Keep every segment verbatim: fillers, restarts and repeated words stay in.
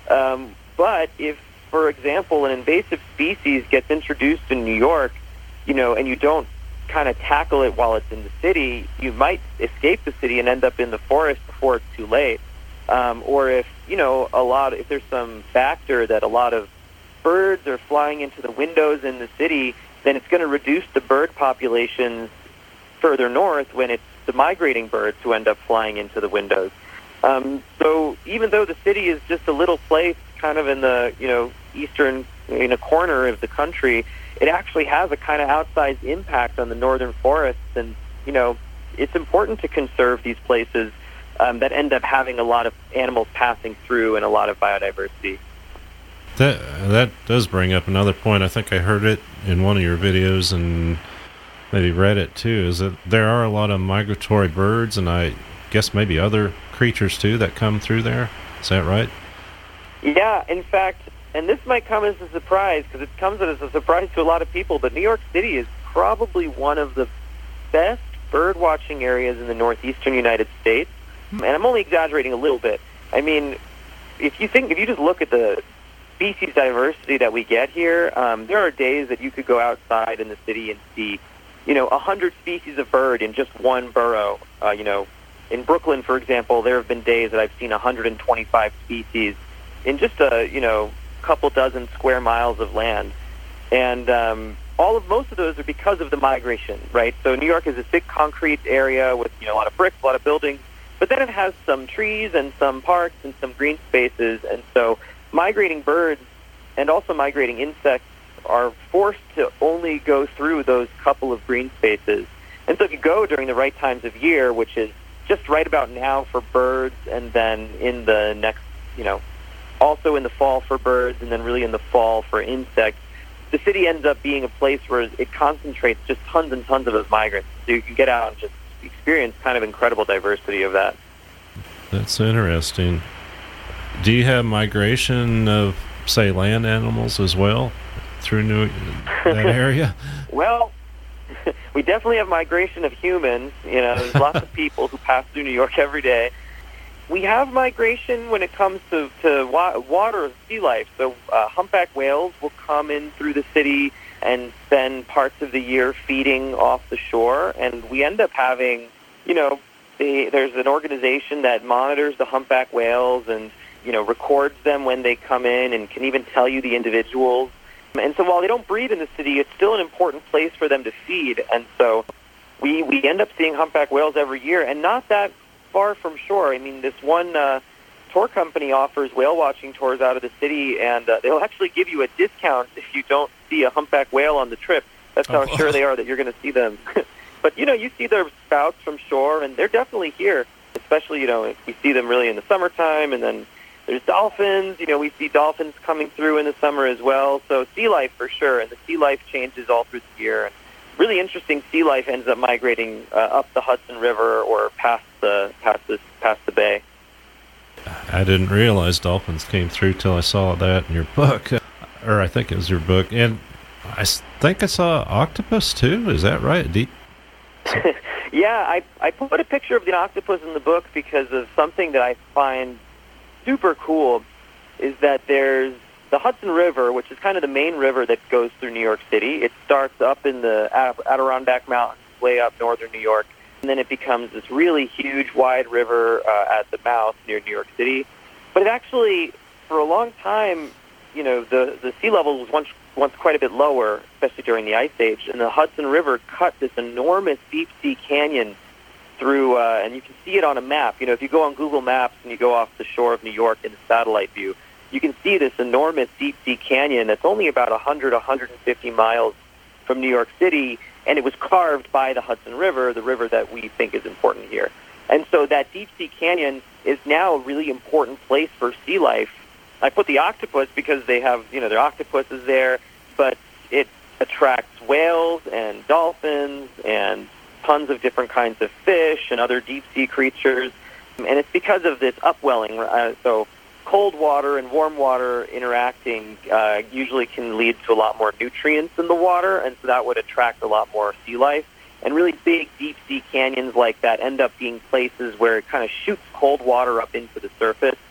Um, but if, for example, an invasive species gets introduced in New York, you know, and you don't kind of tackle it while it's in the city, you might escape the city and end up in the forest before it's too late. Um, or if, you know, a lot, if there's some factor that a lot of birds are flying into the windows in the city, then it's going to reduce the bird populations further north when it's the migrating birds who end up flying into the windows. Um, so even though the city is just a little place kind of in the, you know, eastern, in a corner of the country, it actually has a kind of outsized impact on the northern forests. And, you know, it's important to conserve these places um, that end up having a lot of animals passing through and a lot of biodiversity. That that does bring up another point. I think I heard it in one of your videos and maybe read it too, is that there are a lot of migratory birds, and I guess maybe other creatures too that come through there. Is that right? Yeah, in fact, and this might come as a surprise because it comes as a surprise to a lot of people, but New York City is probably one of the best bird watching areas in the northeastern United States. And I'm only exaggerating a little bit. I mean, if you think, if you just look at the species diversity that we get here, um, there are days that you could go outside in the city and see, you know, a hundred species of bird in just one borough. Uh, you know, in Brooklyn, for example, there have been days that I've seen one hundred twenty-five species in just a, you know, couple dozen square miles of land. And um, all of most of those are because of the migration, right? So New York is a thick concrete area with, you know, a lot of bricks, a lot of buildings, but then it has some trees and some parks and some green spaces. And so migrating birds and also migrating insects are forced to only go through those couple of green spaces. And so if you go during the right times of year, which is just right about now for birds, and then in the next, you know, also in the fall for birds, and then really in the fall for insects, the city ends up being a place where it concentrates just tons and tons of those migrants. So you can get out and just experience kind of incredible diversity of that. That's interesting. Do you have migration of, say, land animals as well through New that area? Well, we definitely have migration of humans. You know, there's lots of people who pass through New York every day. We have migration when it comes to, to wa- water, sea life. So uh, humpback whales will come in through the city and spend parts of the year feeding off the shore. And we end up having, you know, the, there's an organization that monitors the humpback whales and, you know, records them when they come in and can even tell you the individuals. And so while they don't breed in the city, it's still an important place for them to feed. And so we, we end up seeing humpback whales every year, and not that far from shore. I mean, this one uh, tour company offers whale watching tours out of the city, and uh, they'll actually give you a discount if you don't see a humpback whale on the trip. That's how oh. sure they are that you're going to see them. But, you know, you see their spouts from shore, and they're definitely here, especially, you know, we see them really in the summertime, and then there's dolphins. You know, we see dolphins coming through in the summer as well. So sea life for sure, and the sea life changes all through the year. Really interesting sea life ends up migrating uh, up the Hudson River or past the past the past the bay. I didn't realize dolphins came through till I saw that in your book, or I think it was your book, and I think I saw octopus too. Is that right? Deep. Yeah, I I put a picture of the octopus in the book because of something that I find super cool. Is that there's the Hudson River, which is kind of the main river that goes through New York City. It starts up in the Adirondack Mountains, way up northern New York, and then it becomes this really huge, wide river uh, at the mouth near New York City. But it actually, for a long time, you know, the, the sea level was once once quite a bit lower, especially during the Ice Age, and the Hudson River cut this enormous deep-sea canyon through, uh, and you can see it on a map. You know, if you go on Google Maps and you go off the shore of New York in the satellite view, you can see this enormous deep-sea canyon that's only about one hundred, one hundred fifty miles from New York City, and it was carved by the Hudson River, the river that we think is important here. And so that deep-sea canyon is now a really important place for sea life. I put the octopus because they have, you know, their octopuses there, but it attracts whales and dolphins and tons of different kinds of fish and other deep-sea creatures. And it's because of this upwelling. Uh, so cold water and warm water interacting uh, usually can lead to a lot more nutrients in the water, and so that would attract a lot more sea life. And really big deep-sea canyons like that end up being places where it kind of shoots cold water up into the surface.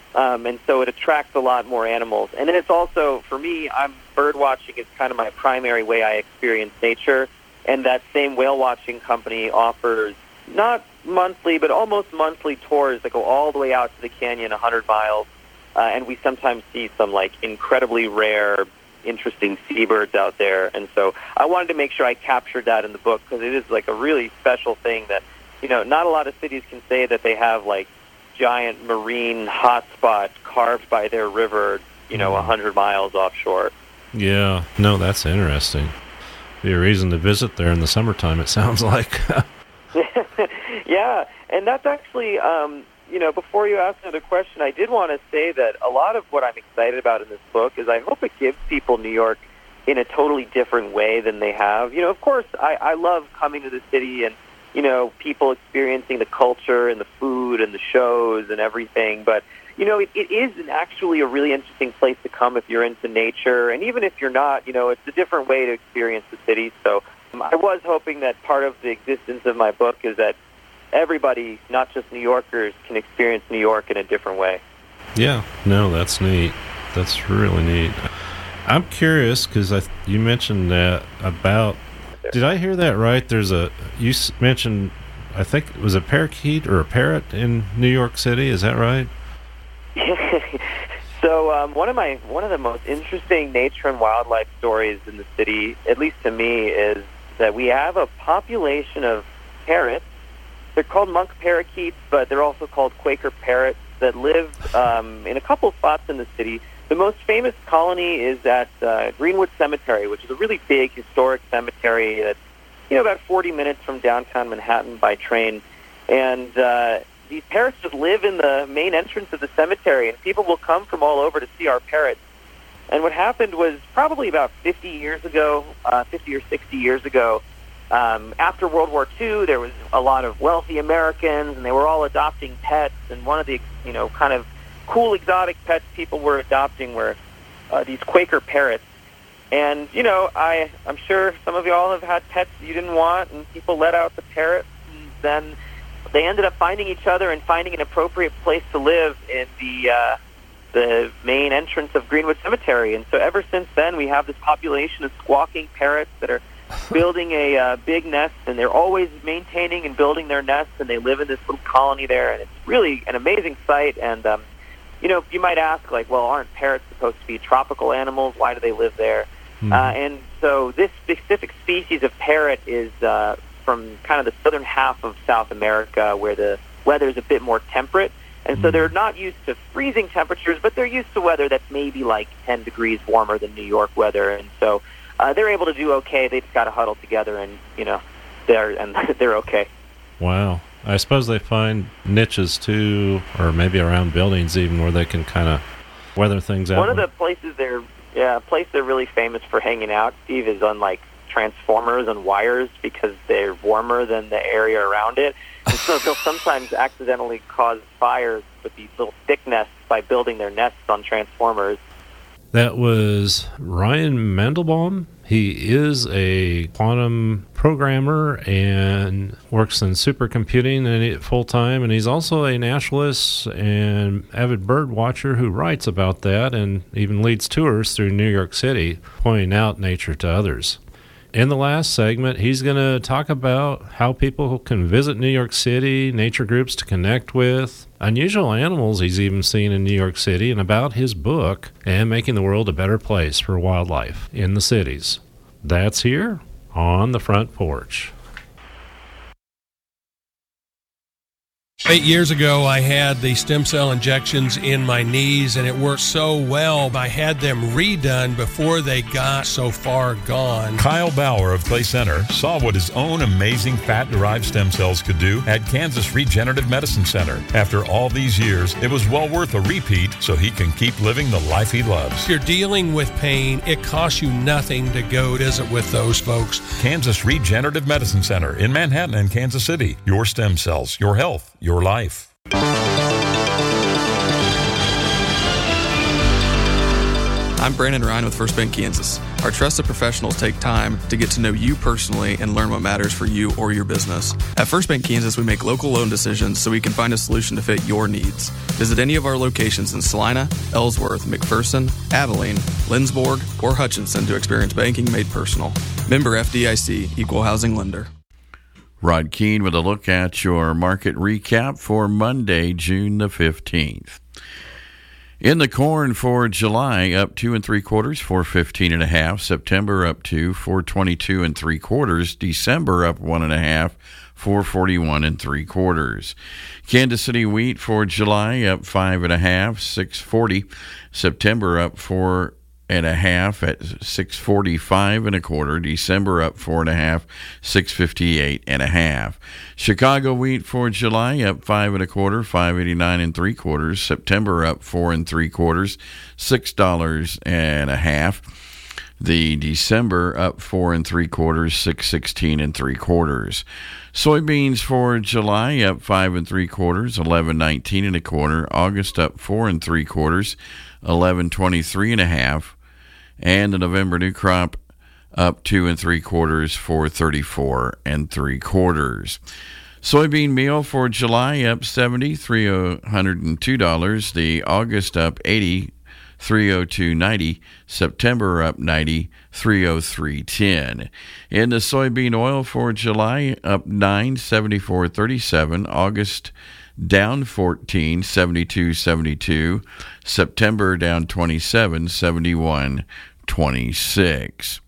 Um, and so it attracts a lot more animals. And then it's also, for me, I'm bird watching is kind of my primary way I experience nature. And that same whale watching company offers not monthly, but almost monthly tours that go all the way out to the canyon, one hundred miles. Uh, and we sometimes see some like incredibly rare, interesting seabirds out there. And so I wanted to make sure I captured that in the book because it is like a really special thing that, you know, not a lot of cities can say that they have like giant marine hotspot carved by their river, you know, one hundred miles offshore. Yeah, no, that's interesting. Be a reason to visit there in the summertime, it sounds like. Yeah, and that's actually, um, you know, before you ask another question, I did want to say that a lot of what I'm excited about in this book is I hope it gives people New York in a totally different way than they have. You know, of course, I, I love coming to the city and, you know, people experiencing the culture and the food and the shows and everything. But, you know, it, it is an actually a really interesting place to come if you're into nature. And even if you're not, you know, it's a different way to experience the city. So um, I was hoping that part of the existence of my book is that everybody, not just New Yorkers, can experience New York in a different way. Yeah, no, that's neat. That's really neat. I'm curious because I you mentioned that about... Did I hear that right? There's a, you mentioned, I think it was a parakeet or a parrot in New York City. Is that right? So um, one of my one of the most interesting nature and wildlife stories in the city, at least to me, is that we have a population of parrots. They're called monk parakeets, but they're also called Quaker parrots that live um, in a couple spots in the city. The most famous colony is at uh, Greenwood Cemetery, which is a really big historic cemetery that's, you know, about forty minutes from downtown Manhattan by train. And uh, these parrots just live in the main entrance of the cemetery, and people will come from all over to see our parrots. And what happened was probably about fifty years ago, uh, fifty or sixty years ago, um, after World War Two, there was a lot of wealthy Americans, and they were all adopting pets. And one of the, you know, kind of cool exotic pets people were adopting were uh, these Quaker parrots. And, you know, I, I'm sure some of y'all have had pets you didn't want, and people let out the parrots, and then they ended up finding each other and finding an appropriate place to live in the uh, the main entrance of Greenwood Cemetery. And so ever since then, we have this population of squawking parrots that are building a uh, big nest, and they're always maintaining and building their nests, and they live in this little colony there, and it's really an amazing sight. And um, you know, you might ask, like, well, aren't parrots supposed to be tropical animals? Why do they live there? Mm-hmm. Uh, and so this specific species of parrot is uh, from kind of the southern half of South America, where the weather is a bit more temperate. And mm-hmm. so they're not used to freezing temperatures, but they're used to weather that's maybe like ten degrees warmer than New York weather. And so uh, they're able to do okay. They just got to huddle together, and, you know, they're and they're okay. Wow. I suppose they find niches too, or maybe around buildings even, where they can kind of weather things out. One of the places they're, yeah, a place they're really famous for hanging out, Steve, is on like transformers and wires because they're warmer than the area around it. And so they'll sometimes accidentally cause fires with these little stick nests by building their nests on transformers. That was Ryan Mandelbaum. He is a quantum programmer and works in supercomputing and full-time, and he's also a naturalist and avid bird watcher who writes about that and even leads tours through New York City, pointing out nature to others. In the last segment, he's going to talk about how people can visit New York City, nature groups to connect with, unusual animals he's even seen in New York City, and about his book, and making the world a better place for wildlife in the cities. That's here on The Front Porch. Eight years ago, I had the stem cell injections in my knees, and it worked so well. I had them redone before they got so far gone. Kyle Bauer of Clay Center saw what his own amazing fat-derived stem cells could do at Kansas Regenerative Medicine Center. After all these years, it was well worth a repeat so he can keep living the life he loves. If you're dealing with pain, it costs you nothing to go visit with those folks. Kansas Regenerative Medicine Center in Manhattan and Kansas City. Your stem cells, your health, your life. I'm I'm Brandon Ryan with First Bank Kansas. Our trusted professionals take time to get to know you personally and learn what matters for you or your business. At First Bank Kansas, we make local loan decisions so we can find a solution to fit your needs. Visit any of our locations in Salina, Ellsworth, McPherson, Abilene, Lindsborg, or Hutchinson to experience banking made personal. Member F D I C, Equal Housing Lender. Rod Keene with a look at your market recap for Monday, June the fifteenth. In the corn for July, up two and three quarters, four fifteen and a half. September up to four twenty-two and three quarters. December up one and a half, four forty-one and three quarters. Kansas City wheat for July up five and a half, six forty. September up four and a half at six forty-five and a quarter. December up four and a half, six fifty-eight and a half. Chicago wheat for July up five and a quarter, five eighty-nine and three quarters. September up four and three quarters, six dollars and a half. The December up four and three quarters, six sixteen and three quarters. Soybeans for July up five and three quarters, eleven nineteen and a quarter. August up four and three quarters, eleven twenty-three and a half. And the November new crop up two and three quarters, four thirty-four and three quarters. Soybean meal for July up seventy, three hundred two dollars. The August up eighty, three oh two ninety. September up ninety, three oh three ten. In the soybean oil for July up nine, seventy-four thirty-seven. August down fourteen, seventy-two seventy-two. September down twenty-seven, seventy-one twenty-six.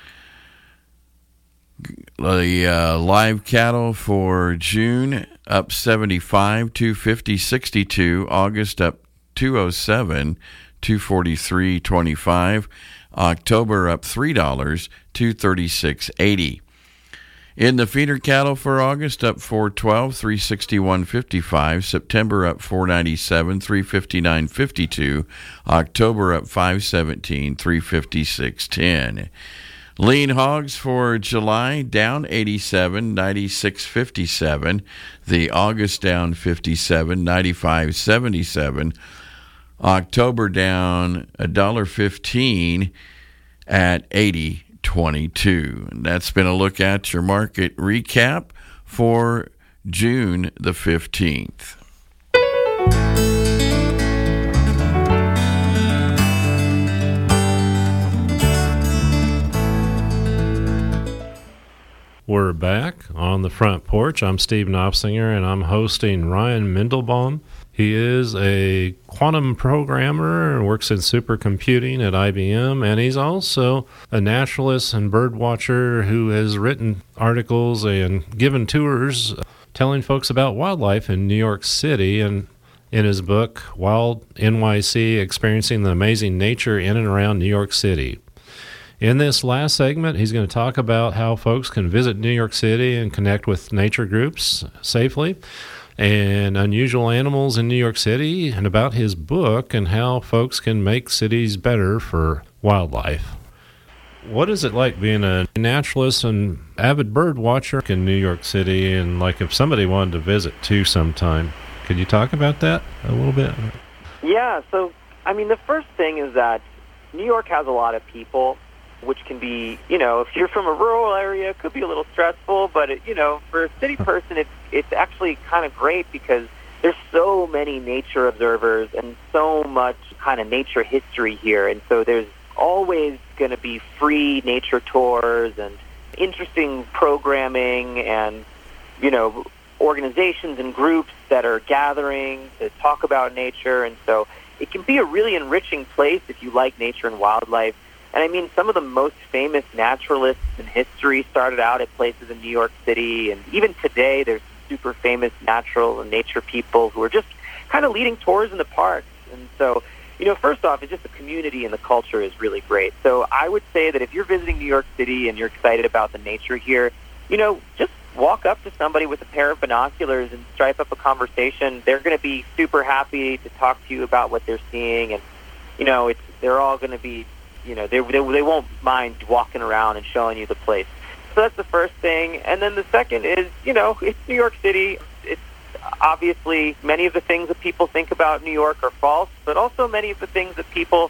The uh, live cattle for June up seventy-five, two fifty sixty-two. August up two oh seven, two forty-three twenty-five. October up three dollars, two thirty-six eighty. In the feeder cattle for August, up four twelve, three sixty-one fifty-five. September up four ninety-seven, three fifty-nine fifty-two. October up five seventeen, three fifty-six ten. Lean hogs for July down eighty-seven, ninety-six fifty-seven. The August down fifty-seven, ninety-five seventy-seven. October down one dollar fifteen at eighty twenty-two. And that's been a look at your market recap for June the fifteenth. We're back on the front porch. I'm Steve Knopsinger, and I'm hosting Ryan Mendelbaum. He is a quantum programmer and works in supercomputing at I B M, and he's also a naturalist and bird watcher who has written articles and given tours telling folks about wildlife in New York City. And in his book, Wild N Y C, Experiencing the Amazing Nature in and Around New York City. In this last segment, he's going to talk about how folks can visit New York City and connect with nature groups safely, and unusual animals in New York City, and about his book and how folks can make cities better for wildlife. What is it like being a naturalist and avid bird watcher in New York City, and like if somebody wanted to visit too sometime? Could you talk about that a little bit? Yeah, so, I mean, the first thing is that New York has a lot of people, which can be, you know, if you're from a rural area, it could be a little stressful, but, it, you know, for a city person, it's, it's actually kind of great because there's so many nature observers and so much kind of nature history here, and so there's always going to be free nature tours and interesting programming and, you know, organizations and groups that are gathering to talk about nature, and so it can be a really enriching place if you like nature and wildlife. And I mean, some of the most famous naturalists in history started out at places in New York City, and even today there's super famous natural and nature people who are just kind of leading tours in the parks. And so, you know, first off, it's just the community and the culture is really great. So I would say that if you're visiting New York City and you're excited about the nature here, you know, just walk up to somebody with a pair of binoculars and strike up a conversation. They're going to be super happy to talk to you about what they're seeing, and, you know, it's they're all going to be, you know, they, they they won't mind walking around and showing you the place. So that's the first thing. And then the second is, you know, it's New York City. It's obviously many of the things that people think about New York are false, but also many of the things that people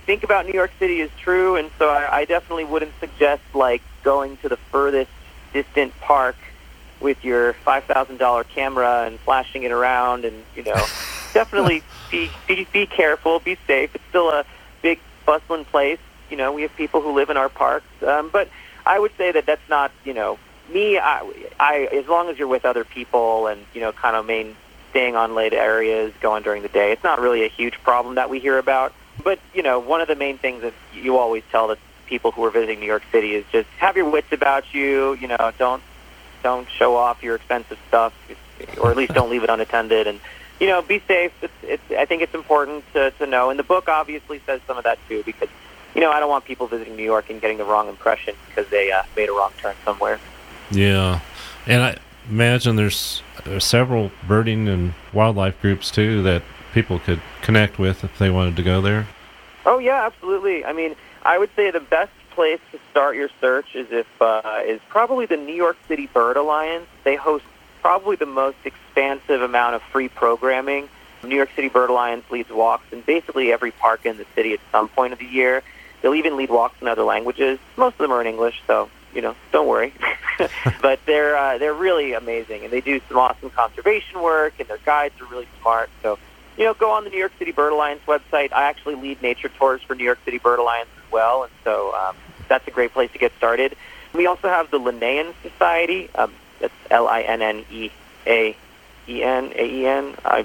think about New York City is true, and so I, I definitely wouldn't suggest like going to the furthest distant park with your five thousand dollars camera and flashing it around, and you know, definitely be, be be careful, be safe. It's still a big, bustling place. You know, we have people who live in our parks, um, but I would say that that's not, you know, me. I, I as long as you're with other people and you know, kind of main staying on late areas, going during the day, it's not really a huge problem that we hear about. But you know, one of the main things that you always tell the people who are visiting New York City is just have your wits about you. You know, don't. Don't show off your expensive stuff, or at least don't leave it unattended. And, you know, be safe. It's, it's, I think it's important to, to know. And the book obviously says some of that, too, because, you know, I don't want people visiting New York and getting the wrong impression because they uh, made a wrong turn somewhere. Yeah. And I imagine there's uh, several birding and wildlife groups, too, that people could connect with if they wanted to go there. Oh, yeah, absolutely. I mean, I would say the best place to start your search is if uh, is probably the New York City Bird Alliance. They host probably the most expansive amount of free programming. New York City Bird Alliance leads walks in basically every park in the city at some point of the year. They'll even lead walks in other languages. Most of them are in English, so you know, don't worry. But they're uh, they're really amazing, and they do some awesome conservation work, and their guides are really smart. So you know, go on the New York City Bird Alliance website. I actually lead nature tours for New York City Bird Alliance as well, and so um, that's a great place to get started. We also have the Linnaean Society. Um, that's L I N N E A E N, A E N. I,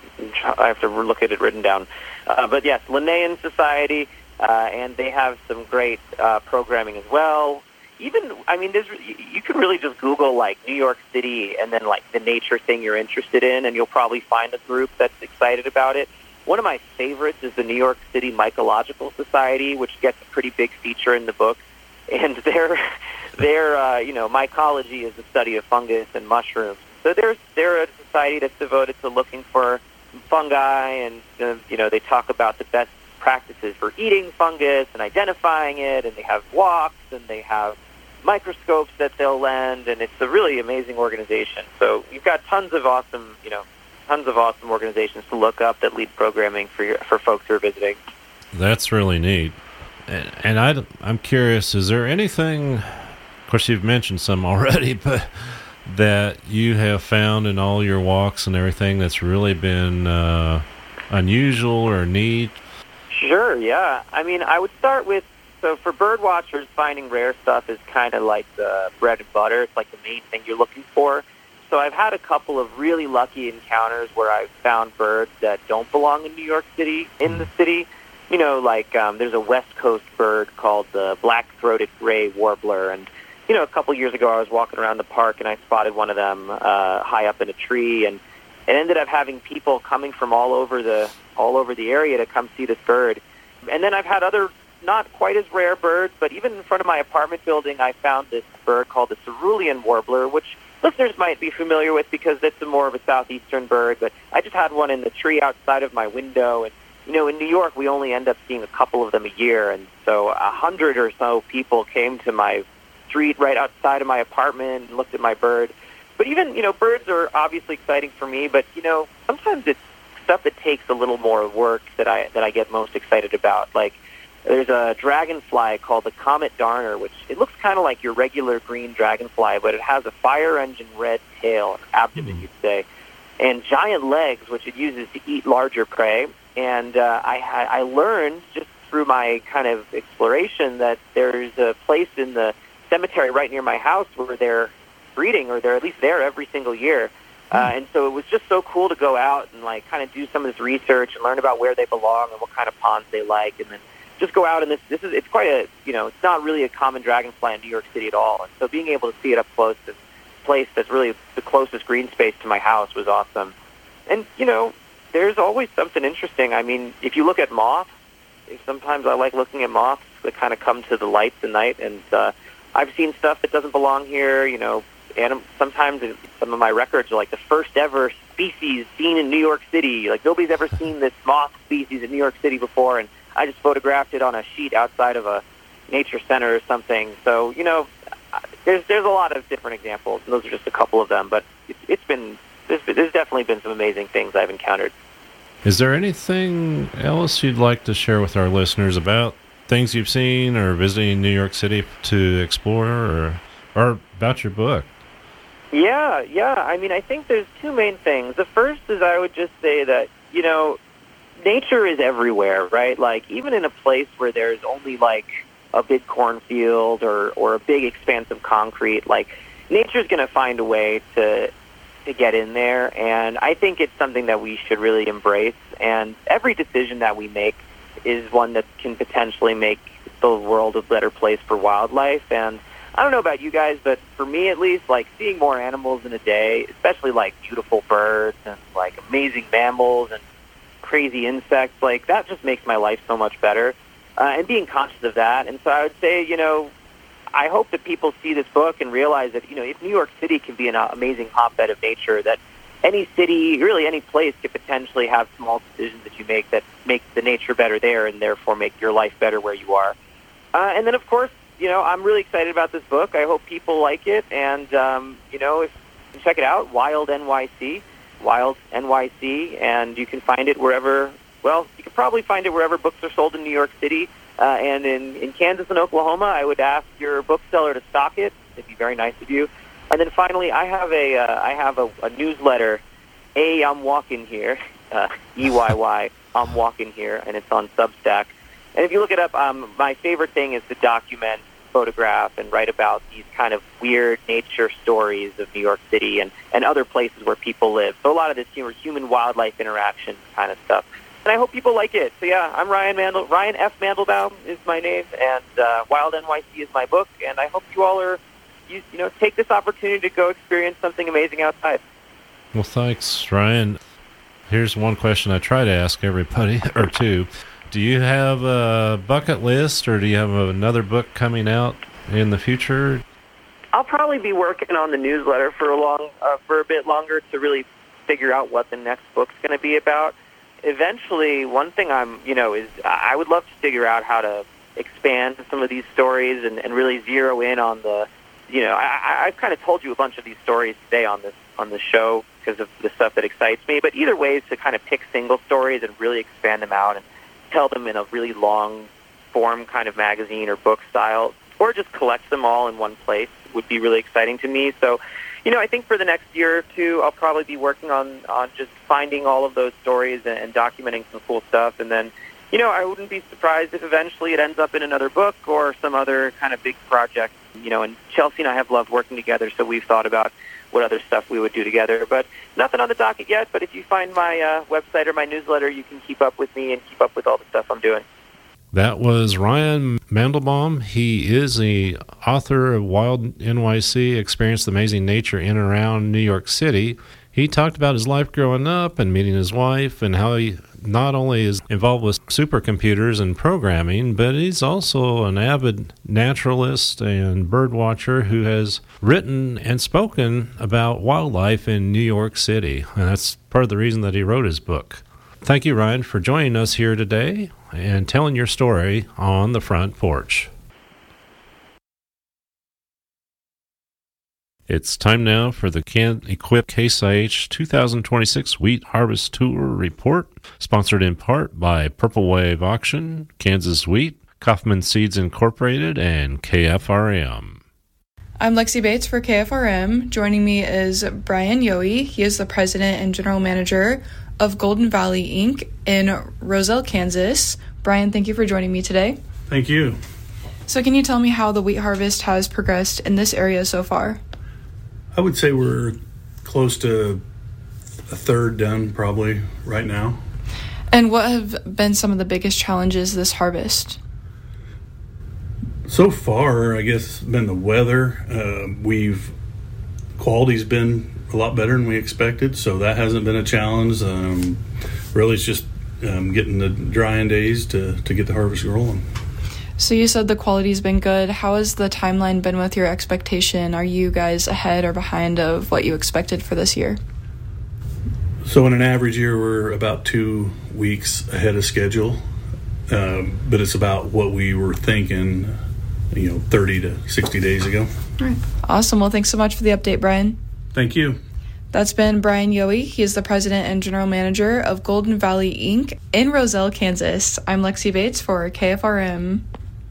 I have to look at it written down. Uh, but yes, Linnaean Society, uh, and they have some great uh, programming as well. Even, I mean, there's, you can really just Google, like, New York City and then, like, the nature thing you're interested in, and you'll probably find a group that's excited about it. One of my favorites is the New York City Mycological Society, which gets a pretty big feature in the book. And their, their uh, you know, mycology is the study of fungus and mushrooms. So there's, they're a society that's devoted to looking for fungi, and, uh, you know, they talk about the best practices for eating fungus and identifying it, and they have walks, and they have microscopes that they'll lend, and it's a really amazing organization. So you've got tons of awesome, you know, tons of awesome organizations to look up that lead programming for your, for folks who are visiting. That's really neat. And, and I, I'm curious, is there anything, of course you've mentioned some already, but that you have found in all your walks and everything that's really been uh, unusual or neat? Sure, yeah. I mean, I would start with, so for bird watchers, finding rare stuff is kind of like the bread and butter. It's like the main thing you're looking for. So I've had a couple of really lucky encounters where I've found birds that don't belong in New York City, in the city. You know, like um, there's a West Coast bird called the black-throated gray warbler. And, you know, a couple years ago I was walking around the park and I spotted one of them uh, high up in a tree. And it ended up having people coming from all over the all over the area to come see this bird. And then I've had other not quite as rare birds, but even in front of my apartment building, I found this bird called the cerulean warbler, which listeners might be familiar with because it's a more of a southeastern bird. But I just had one in the tree outside of my window. And, you know, in New York, we only end up seeing a couple of them a year. And so a hundred or so people came to my street right outside of my apartment and looked at my bird. But even, you know, birds are obviously exciting for me, but, you know, sometimes it's stuff that takes a little more work that I that I get most excited about. Like, there's a dragonfly called the Comet Darner, which it looks kind of like your regular green dragonfly, but it has a fire engine red tail, abdomen, mm. you'd say, and giant legs, which it uses to eat larger prey. And uh, I, I learned just through my kind of exploration that there's a place in the cemetery right near my house where they're breeding, or they're at least there every single year. Uh, and so it was just so cool to go out and, like, kind of do some of this research and learn about where they belong and what kind of ponds they like, and then just go out and this this is it's quite a, you know, it's not really a common dragonfly in New York City at all. And so being able to see it up close, this place that's really the closest green space to my house, was awesome. And, you know, there's always something interesting. I mean, if you look at moths, sometimes I like looking at moths that kind of come to the lights at night, and uh, I've seen stuff that doesn't belong here, you know. And sometimes some of my records are like the first ever species seen in New York City. Like, nobody's ever seen this moth species in New York City before, and I just photographed it on a sheet outside of a nature center or something. So, you know, there's there's a lot of different examples, and those are just a couple of them. But it's, it's been there's, there's definitely been some amazing things I've encountered. Is there anything else you'd like to share with our listeners about things you've seen or visiting New York City to explore, or, or about your book? Yeah, yeah. I mean, I think there's two main things. The first is I would just say that, you know, nature is everywhere, right? Like, even in a place where there's only, like, a big cornfield or, or a big expanse of concrete, like, nature's going to find a way to to get in there, and I think it's something that we should really embrace, and every decision that we make is one that can potentially make the world a better place for wildlife. And I don't know about you guys, but for me at least, like, seeing more animals in a day, especially like beautiful birds and like amazing mammals and crazy insects, like, that just makes my life so much better, uh, and being conscious of that. And so I would say, you know, I hope that people see this book and realize that, you know, if New York City can be an amazing hotbed of nature, that any city, really any place, could potentially have small decisions that you make that make the nature better there and therefore make your life better where you are. Uh, and then, of course, you know, I'm really excited about this book. I hope people like it. And, um, you know, if you can check it out, Wild N Y C, Wild N Y C, and you can find it wherever, well, you can probably find it wherever books are sold in New York City. Uh, and in, in Kansas and Oklahoma, I would ask your bookseller to stock it. It'd be very nice of you. And then finally, I have a uh, I have a, a newsletter. A, I'm walking here, uh, E Y Y. I'm walking here, and it's on Substack. And if you look it up, um, my favorite thing is to document, photograph, and write about these kind of weird nature stories of New York City and, and other places where people live. So a lot of this, you know, human-wildlife interaction kind of stuff. And I hope people like it. So yeah, I'm Ryan Mandel. Ryan F. Mandelbaum is my name, and uh, Wild N Y C is my book. And I hope you all are, you, you know, take this opportunity to go experience something amazing outside. Well, thanks, Ryan. Here's one question I try to ask everybody, or two. Do you have a bucket list, or do you have another book coming out in the future? I'll probably be working on the newsletter for a long, uh, for a bit longer to really figure out what the next book's going to be about. Eventually, one thing I'm, you know, is I would love to figure out how to expand some of these stories and, and really zero in on the, you know, I, I've kind of told you a bunch of these stories today on this on the show because of the stuff that excites me. But either way is to kind of pick single stories and really expand them out and tell them in a really long form kind of magazine or book style, or just collect them all in one place would be really exciting to me. So, you know, I think for the next year or two, I'll probably be working on, on just finding all of those stories and, and documenting some cool stuff. And then, you know, I wouldn't be surprised if eventually it ends up in another book or some other kind of big project. You know, and Chelsea and I have loved working together, so we've thought about what other stuff we would do together. But nothing on the docket yet, but if you find my uh, website or my newsletter, you can keep up with me and keep up with all the stuff I'm doing. That was Ryan Mandelbaum. He is the author of Wild N Y C, Experienced Amazing Nature in and around New York City. He talked about his life growing up and meeting his wife and how he not only is involved with supercomputers and programming, but he's also an avid naturalist and bird watcher who has written and spoken about wildlife in New York City. And that's part of the reason that he wrote his book. Thank you, Ryan, for joining us here today and telling your story on the front porch. It's time now for the Can-Equip Case I H two thousand twenty-six Wheat Harvest Tour Report, sponsored in part by Purple Wave Auction, Kansas Wheat, Kaufman Seeds Incorporated, and K F R M. I'm Lexi Bates for K F R M. Joining me is Brian Yohe. He is the president and general manager of Golden Valley Incorporated in Roselle, Kansas. Brian, thank you for joining me today. Thank you. So can you tell me how the wheat harvest has progressed in this area so far? I would say we're close to a third done probably right now. And what have been some of the biggest challenges this harvest? So far, I guess, been the weather. Uh, we've quality's been a lot better than we expected, so that hasn't been a challenge. Um, really, it's just um, getting the drying days to, to get the harvest rolling. So you said the quality's been good. How has the timeline been with your expectation? Are you guys ahead or behind of what you expected for this year? So in an average year, we're about two weeks ahead of schedule, um, but it's about what we were thinking, you know, thirty to sixty days ago. All right. Awesome. Well, thanks so much for the update, Brian. Thank you. That's been Brian Yohe. He is the president and general manager of Golden Valley Incorporated in Roselle, Kansas. I'm Lexi Bates for K F R M.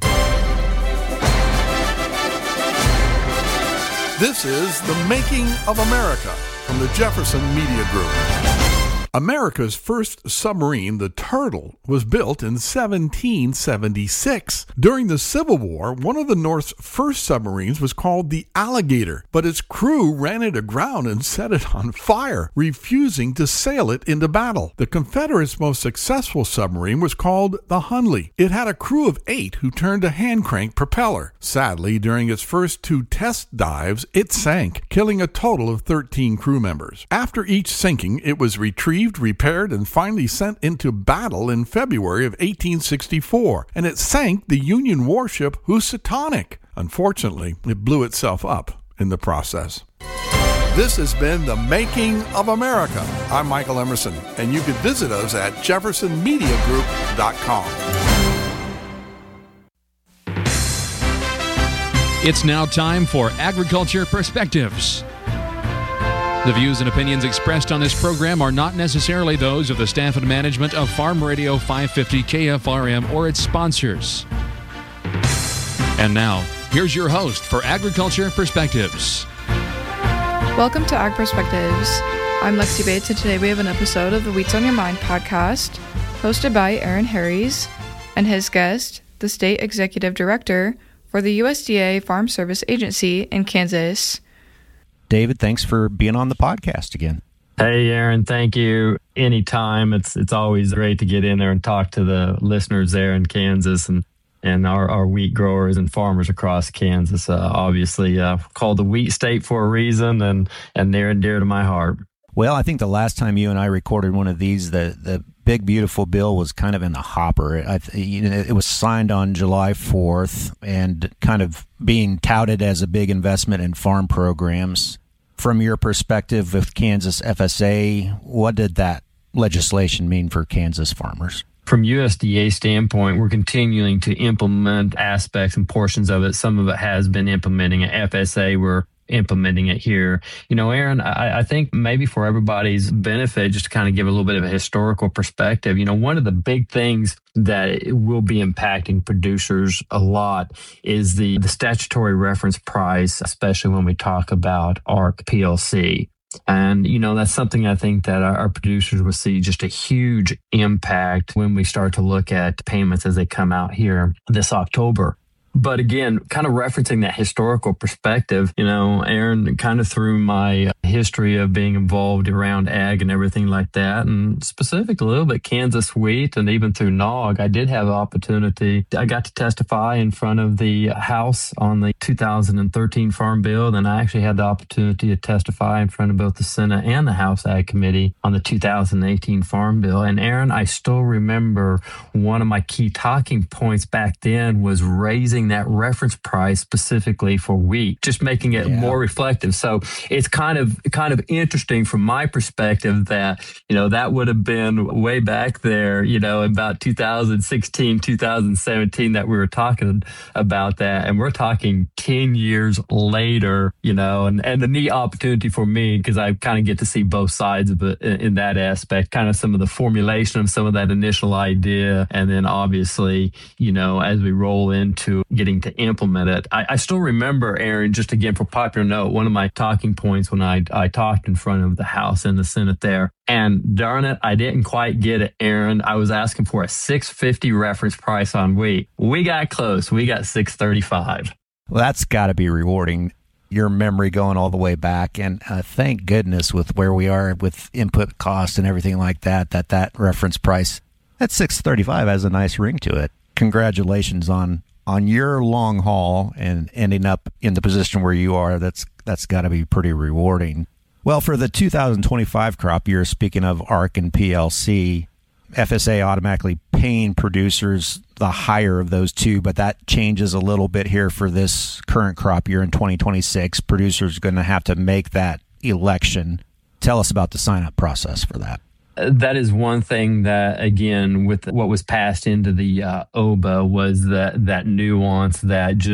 This is The Making of America from the Jefferson Media Group. America's first submarine, the Turtle, was built in seventeen seventy-six. During the Civil War, one of the North's first submarines was called the Alligator, but its crew ran it aground and set it on fire, refusing to sail it into battle. The Confederates' most successful submarine was called the Hundley. It had a crew of eight who turned a hand-crank propeller. Sadly, during its first two test dives, it sank, killing a total of thirteen crew members. After each sinking, it was retrieved, repaired, and finally sent into battle in February of eighteen sixty-four, and it sank the Union warship Housatonic. Unfortunately, it blew itself up in the process. This has been The Making of America. I'm Michael Emerson, and you can visit us at jefferson media group dot com. It's now time for Agriculture Perspectives. The views and opinions expressed on this program are not necessarily those of the staff and management of Farm Radio five fifty K F R M or its sponsors. And now, here's your host for Agriculture Perspectives. Welcome to Ag Perspectives. I'm Lexi Bates, and today we have an episode of the Wheats on Your Mind podcast, hosted by Aaron Harries, and his guest, the State Executive Director for the U S D A Farm Service Agency in Kansas. David, thanks for being on the podcast again. Hey, Aaron, thank you. Anytime. It's it's always great to get in there and talk to the listeners there in Kansas and, and our, our wheat growers and farmers across Kansas. Uh, obviously, uh, called the wheat state for a reason and, and near and dear to my heart. Well, I think the last time you and I recorded one of these, the, the big, beautiful bill was kind of in the hopper. I, you know, it was signed on July fourth and kind of being touted as a big investment in farm programs. From your perspective with Kansas F S A, what did that legislation mean for Kansas farmers? From U S D A standpoint, we're continuing to implement aspects and portions of it. Some of it has been implementing at F S A. We're implementing it here. You know, Aaron, I, I think maybe for everybody's benefit, just to kind of give a little bit of a historical perspective, you know, one of the big things that will be impacting producers a lot is the, the statutory reference price, especially when we talk about A R C P L C. And, you know, that's something I think that our, our producers will see just a huge impact when we start to look at payments as they come out here this October. But again, kind of referencing that historical perspective, you know, Aaron, kind of through my history of being involved around ag and everything like that, and specifically a little bit Kansas wheat and even through N O G, I did have an opportunity. I got to testify in front of the House on the two thousand thirteen Farm Bill, and I actually had the opportunity to testify in front of both the Senate and the House Ag Committee on the two thousand eighteen Farm Bill. And Aaron, I still remember one of my key talking points back then was raising that reference price specifically for wheat, just making it yeah. more reflective. So it's kind of kind of interesting from my perspective that, you know, that would have been way back there, you know, about two thousand sixteen, two thousand seventeen that we were talking about that. And we're talking ten years later, you know, and, and the neat opportunity for me, because I kind of get to see both sides of it in, in that aspect, kind of some of the formulation of some of that initial idea. And then obviously, you know, as we roll into getting to implement it. I, I still remember, Aaron, just again for popular note, one of my talking points when I, I talked in front of the House and the Senate there. And darn it, I didn't quite get it, Aaron. I was asking for a six fifty reference price on wheat. We got close. We got six thirty-five. Well, that's got to be rewarding. Your memory going all the way back. And uh, thank goodness with where we are with input cost and everything like that, that that reference price, that six thirty-five has a nice ring to it. Congratulations on on your long haul and ending up in the position where you are. That's that's got to be pretty rewarding. Well, for the two thousand twenty-five crop year, speaking of A R C and P L C, F S A automatically paying producers the higher of those two, but that changes a little bit here for this current crop year in twenty twenty-six. Producers are going to have to make that election. Tell us about the sign-up process for that. That is one thing that, again, with what was passed into the uh, O B A was that, that nuance that just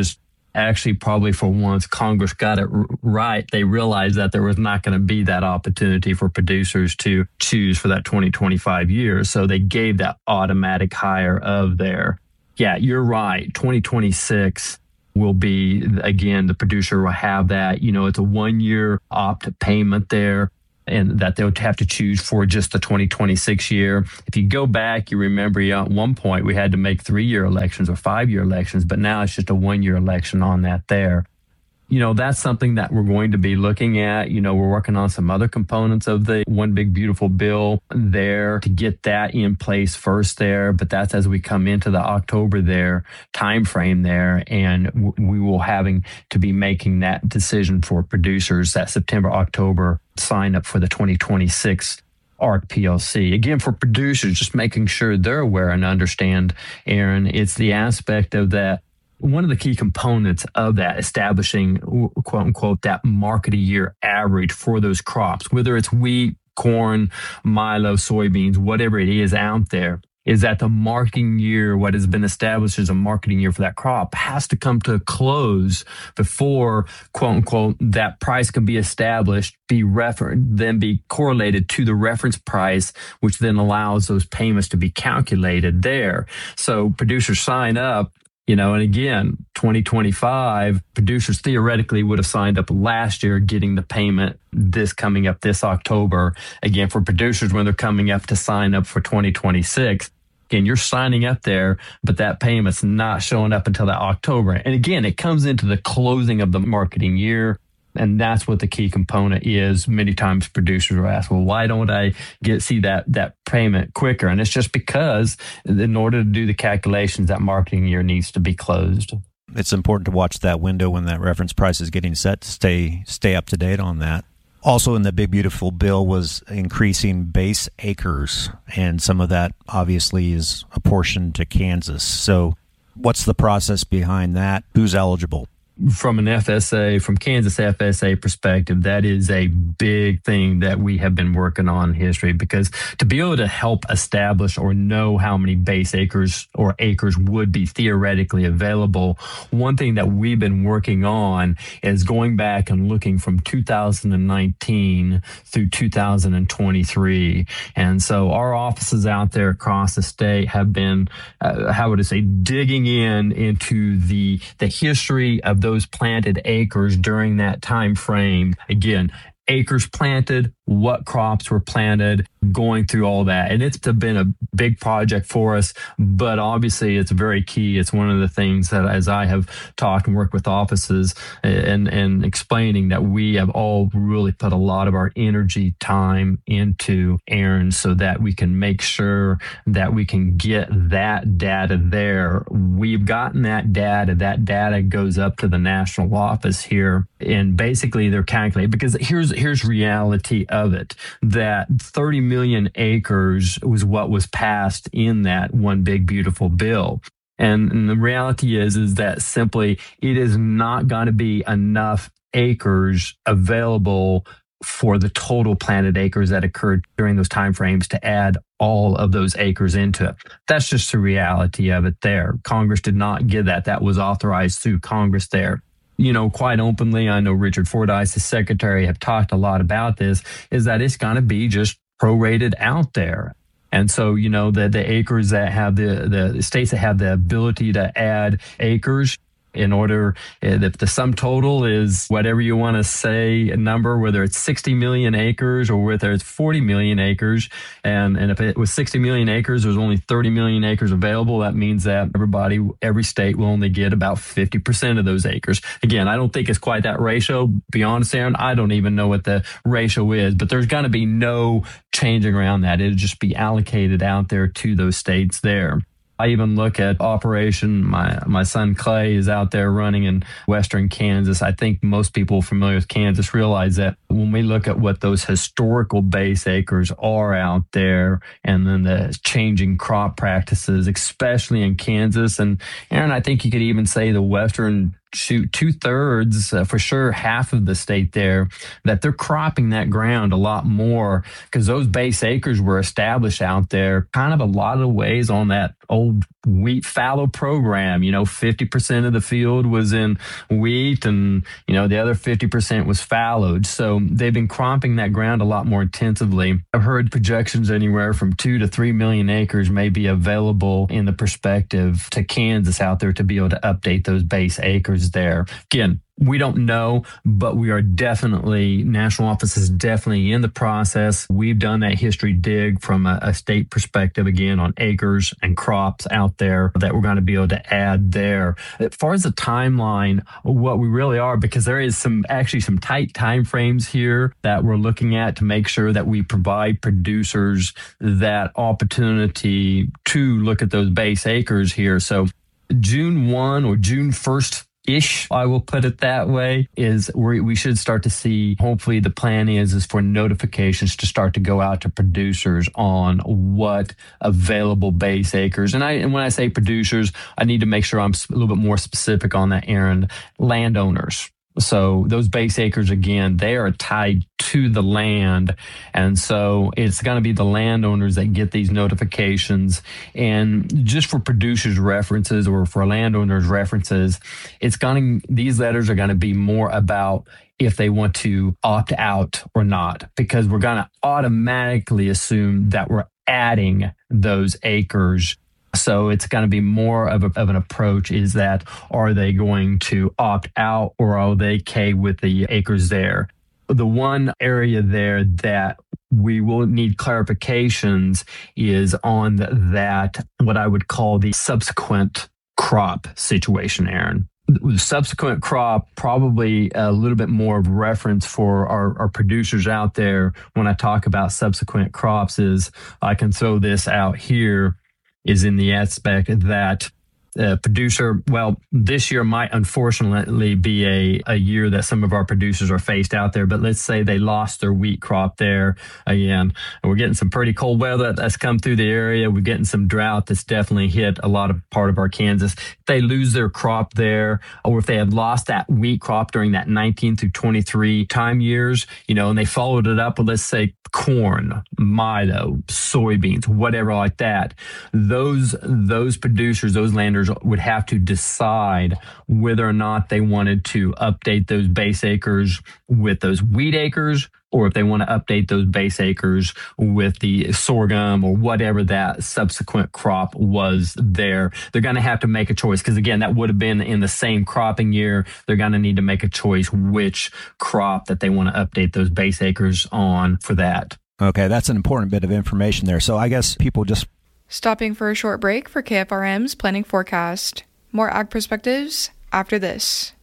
actually, probably for once, Congress got it r- right. They realized that there was not going to be that opportunity for producers to choose for that twenty twenty-five year. So they gave that automatic hire of there. Yeah, you're right. twenty twenty-six will be, again, the producer will have that. You know, it's a one-year opt payment there, and that they would have to choose for just the twenty twenty-six year. If you go back, you remember yeah, at one point we had to make three-year elections or five-year elections, but now it's just a one-year election on that there. You know, that's something that we're going to be looking at. You know, we're working on some other components of the One Big Beautiful Bill there to get that in place first there. But that's as we come into the October there time frame there, and w- we will having to be making that decision for producers that September, October sign up for the twenty twenty-six A R C P L C. Again, for producers, just making sure they're aware and understand, Aaron, it's the aspect of that. One of the key components of that, establishing, quote unquote, that market a year average for those crops, whether it's wheat, corn, milo, soybeans, whatever it is out there, is that the marketing year, what has been established as a marketing year for that crop, has to come to a close before, quote unquote, that price can be established, be referenced, then be correlated to the reference price, which then allows those payments to be calculated there. So producers sign up. You know, and again, twenty twenty-five, producers theoretically would have signed up last year getting the payment this coming up this October. Again, for producers, when they're coming up to sign up for twenty twenty-six, again, you're signing up there, but that payment's not showing up until that October. And again, it comes into the closing of the marketing year. And that's what the key component is. Many times producers are asked, well, why don't I get see that that payment quicker? And it's just because in order to do the calculations, that marketing year needs to be closed. It's important to watch that window when that reference price is getting set to stay stay up to date on that. Also in the Big Beautiful Bill was increasing base acres, and some of that obviously is apportioned to Kansas. So what's the process behind that? Who's eligible? From an F S A, from Kansas F S A perspective, that is a big thing that we have been working on in history, because to be able to help establish or know how many base acres or acres would be theoretically available, one thing that we've been working on is going back and looking from two thousand nineteen through two thousand twenty-three. And so our offices out there across the state have been, uh, how would I say, digging in into the, the history of those planted acres during that time frame. Again, acres planted, what crops were planted, going through all that. And it's been a big project for us, but obviously it's very key. It's one of the things that, as I have talked and worked with offices and, and explaining, that we have all really put a lot of our energy, time into, Aaron, so that we can make sure that we can get that data there. We've gotten that data. That data goes up to the national office here, and basically they're calculating, because here's here's reality of it, that thirty million acres was what was passed in that One Big Beautiful Bill. And, and the reality is, is that simply it is not going to be enough acres available for the total planted acres that occurred during those timeframes to add all of those acres into it. That's just the reality of it there. Congress did not give that. That was authorized through Congress there. You know, quite openly, I know Richard Fordyce, the secretary, have talked a lot about this, is that it's going to be just prorated out there. And so, you know, the, the acres that have the, the states that have the ability to add acres, in order, if the sum total is whatever you want to say, a number, whether it's sixty million acres or whether it's forty million acres, and, and if it was sixty million acres, there's only thirty million acres available, that means that everybody, every state will only get about fifty percent of those acres. Again, I don't think it's quite that ratio. Be honest, Aaron, I don't even know what the ratio is, but there's going to be no changing around that. It'll just be allocated out there to those states there. I even look at operation. My my son Clay is out there running in western Kansas. I think most people familiar with Kansas realize that when we look at what those historical base acres are out there, and then the changing crop practices, especially in Kansas, and Aaron, I think you could even say the western, shoot, two thirds, uh, for sure, half of the state there, that they're cropping that ground a lot more, because those base acres were established out there kind of a lot of ways on that old wheat fallow program. You know, fifty percent of the field was in wheat and, you know, the other fifty percent was fallowed. So they've been cropping that ground a lot more intensively. I've heard projections anywhere from two to three million acres may be available in the perspective to Kansas out there to be able to update those base acres there. Again, we don't know, but we are definitely, national office is definitely in the process. We've done that history dig from a, a state perspective, again, on acres and crops out there that we're going to be able to add there. As far as the timeline, what we really are, because there is some actually some tight time frames here that we're looking at to make sure that we provide producers that opportunity to look at those base acres here. So June first or June first ish, I will put it that way, is where we should start to see, hopefully the plan is, is for notifications to start to go out to producers on what available base acres. And I, and when I say producers, I need to make sure I'm a little bit more specific on that, Aaron. Landowners. So those base acres, again, they are tied to the land. And so it's going to be the landowners that get these notifications. And just for producers' references or for landowners' references, it's going to, these letters are going to be more about if they want to opt out or not, because we're going to automatically assume that we're adding those acres. So it's going to be more of, a, of an approach is that, are they going to opt out or are they okay with the acres there? The one area there that we will need clarifications is on that, what I would call the subsequent crop situation, Aaron. The subsequent crop, probably a little bit more of reference for our, our producers out there when I talk about subsequent crops is, I can throw this out here, is in the aspect that uh, producer, well, this year might unfortunately be a, a year that some of our producers are faced out there, but let's say they lost their wheat crop there again. We're getting some pretty cold weather that's come through the area. We're getting some drought that's definitely hit a lot of part of our Kansas. If they lose their crop there, or if they had lost that wheat crop during that nineteen through twenty-three time years, you know, and they followed it up with, let's say, corn, milo, soybeans, whatever like that, those those producers, those landers would have to decide whether or not they wanted to update those base acres with those wheat acres, or if they want to update those base acres with the sorghum or whatever that subsequent crop was there. They're going to have to make a choice because, again, that would have been in the same cropping year. They're going to need to make a choice which crop that they want to update those base acres on for that. Okay, that's an important bit of information there. So I guess people just... Stopping for a short break for K F R M's Planning Forecast. More Ag Perspectives after this.